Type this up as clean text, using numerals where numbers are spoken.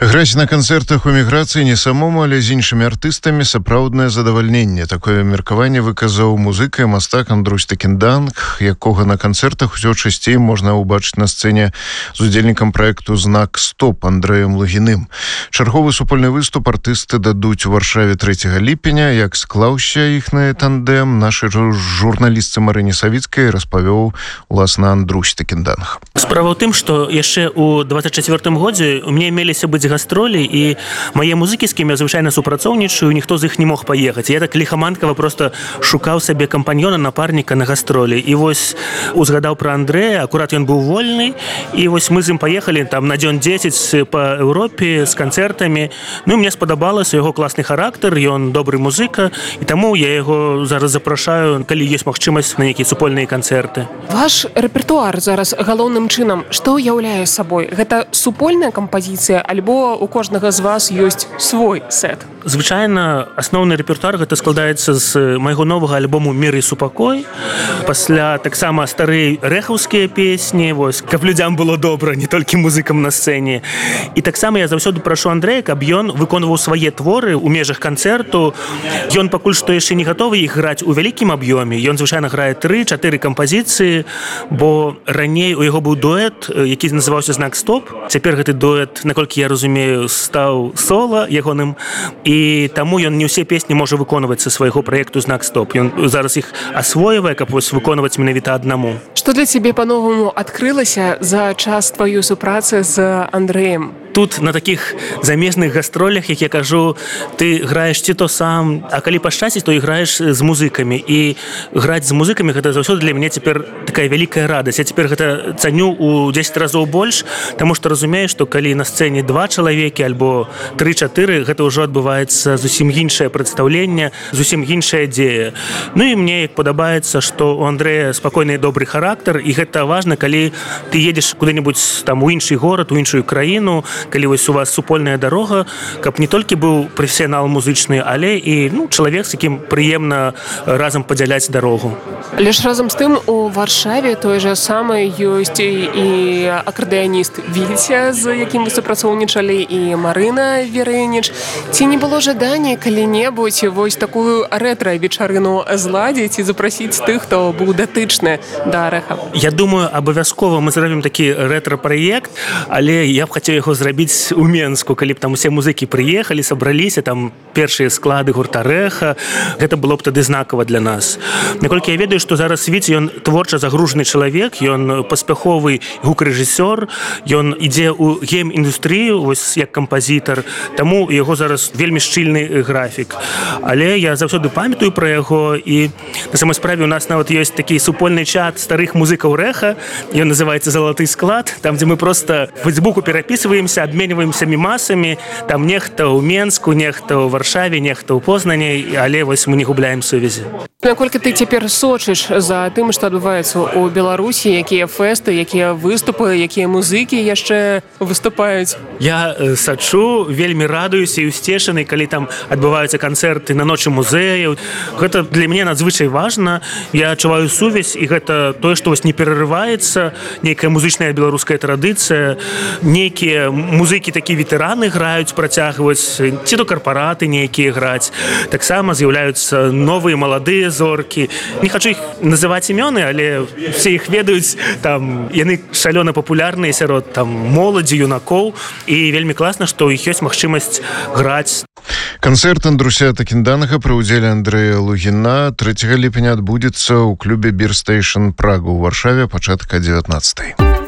Граць на канцэртах у міграцыі не самому, але з іншымі артыстамі сапраўднае задавальненне. Такое меркаванне выказаў музыка і мастак Андрусь Такенданг, якога на канцэртах усё часцей можна ўбачыць на сцэне з удзельнікам праекту «Знак Стоп» Андрэем Лугіным. Чарговы супольны выступ артысты дадуць у Варшаве 3 ліпеня. Як склаўся іхны тандэм, нашай журналістцы Марыне Савіцкай распавёў уласна Андрусь Такенданг. Справа ў тым, што яшчэ ў 24-м годзе у мяне меліся быць гастролі, і мае музыкі, з кім я звычайна супрацоўнічаю, ніхто з іх не мог паехаць. Я так ліхаманкава просто шукаў сабе кампаньёна, напарніка на гастролі. І вось узгадаў пра Андрэя, акурат ён быў вольны, і вось мы з ім паехалі там на дзён 10 па Еўропе з канцэртамі. Ну і мне спадабалася яго класны характар, ён добры музыка, і таму я яго зараз запрашаю, калі ёсць магчымасць на нейкія супольныя канцэрты. Ваш рэпертуар зараз галоўным чынам што ўяўляе сабой? Гэта супольная кампазіцыя, альбо у кожнага з вас ёсць свой сет? Звычайна асноўны рэпертуар гэта складаецца з майго новага альбому «Мір і супакой». Пасля таксама старыя рэхаўскія песні, вось, каб людзям было добра, не толькі музыкам на сцэне. І таксама я заўсёды прашу Андрэя, каб ён выконваў свае творы ў межах канцэрту. Ён пакуль што яшчэ не гатовы іх граць у вялікім аб'ёме. Ён звычайна грае 3-4 кампазіцыі, бо раней у яго быў дуэт, які называўся «Знак Стоп». Цяпер гэты дуэт, наколькі я разумею, стаў сола ягоным, і таму ён не ўсе песні можа выконваць са свайго праекту «Знак Стоп». Ён зараз іх асвоівае, каб вось выконваць менавіта аднаму. Што для цябе па-новаму адкрылася за час тваёй супрацы з Андрэем? Тут на такіх замежных гастролях, як я кажу, ты граеш ці то сам, а калі пашчасціць, то і граеш з музыкамі. І граць з музыкамі гэта заўсёды для мяне цяпер такая вялікая радасць. Я цяпер гэта цаню ў 10 разоў больш, таму што разумею, што калі на сцэне 2 чалавекі альбо 3-4, гэта ўжо адбываецца зусім іншае прадстаўленне, зусім іншая дзея. Ну і мне як падабаецца, што у Андрэя спакойны і добры характар, і гэта важна, калі ты едзеш куды-небудзь там у іншы горад, у іншую краіну, калі вось у вас супольная дарога, каб не толькі быў прафесіянал музычны, але і чалавек, з якім прыемна разам падзяляць дарогу. Але ж разам з тым у Варшаве той жа самы ёсць і акардэаніст Вільця, з якім вы супрацоўнічалі, і Марына Верэніч. Ці не было жадання калі-небудзь вось такую рэтра-вечарыну зладзіць і запрасіць тых, хто быў датычны да рэха? Я думаю, абавязкова мы зробім такі рэтра-праект, але я б хацеў яго зрабіць у Менску, калі б там усе музыкі прыехалі, сабраліся, там першыя склады гурта «Рэха». Гэта было б тады знакава для нас. Наколькі я ведаю, што зараз Віця, ён творча загружаны чалавек, ён паспяховы гукарэжысёр, ён ідзе ў гейм-індустрыю, вось як кампазітар, таму яго зараз вельмі шчыльны графік. Але я заўсёды памятаю пра яго, і на самой справе у нас нават ёсць такі супольны чат старых музыкаў «Рэха», ён называецца «Залаты склад», там, дзе мы проста в Фейсбуку перапісваемся, абменьваемся мемасамі, там нехта ў Менску, нехта ў Варшаве, нехта ў Познані, але вось мы не губляем сувязі. Наколькі ты цяпер сочыш за тым, што адбываецца ў Беларусі, якія фэсты, якія выступы, якія музыкі яшчэ выступаюць? Я сачу, вельмі радуюся і усцешаны, калі там адбываюцца канцэрты на ночы музеяў. Гэта для мяне надзвычай важна. Я адчуваю сувязь, і гэта тое, што вось не перарываецца, нейкая музычная беларуская традыцыя, нейкія музыкі, такія ветэраны граюць, працягваюць, ці то карпараты нейкія граць. Таксама з'яўляюцца новыя маладыя зоркі. Не хачу іх называць імёны, але все іх ведаюць, там яны шалёна папулярныя сярод там моладзі, юнакоў, і вельмі класна, што ў іх ёсць магчымасць граць. Канцэрт Андруся Такенданга пры ўдзеле Андрэя Лугіна 3 ліпеня адбудзецца ў клубе «Бир Стейшн» Прага ў Варшаве пачатка 19-й.